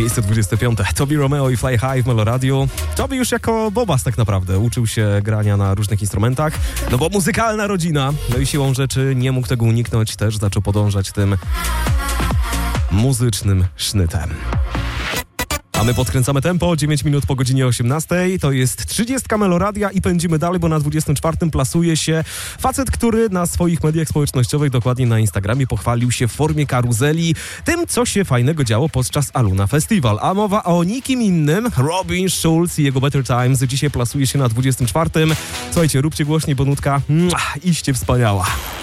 Miejsce 25. Tobi Romeo i Fly High w Meloradiu. Tobi już jako bobas tak naprawdę uczył się grania na różnych instrumentach, no bo muzykalna rodzina. No i siłą rzeczy nie mógł tego uniknąć, też zaczął podążać tym muzycznym sznytem. A my podkręcamy tempo, 9 minut po godzinie 18. To jest 30 Meloradia i pędzimy dalej, bo na 24 plasuje się facet, który na swoich mediach społecznościowych, dokładnie na Instagramie, pochwalił się w formie karuzeli tym, co się fajnego działo podczas Aluna Festival. A mowa o nikim innym, Robin Schulz i jego Better Times dzisiaj plasuje się na 24. Słuchajcie, róbcie głośniej, bo nutka iście wspaniała.